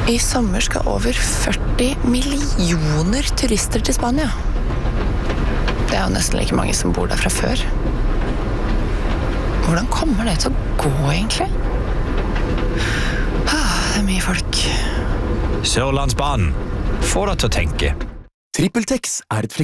I sommer skal over 40 millioner turister til Spania. Det jo nesten like mange som bor der fra før. Hvordan kommer det til å gå, egentlig? Det mye folk. Sørlandsbanen. Få deg til å tenke. TrippelTex et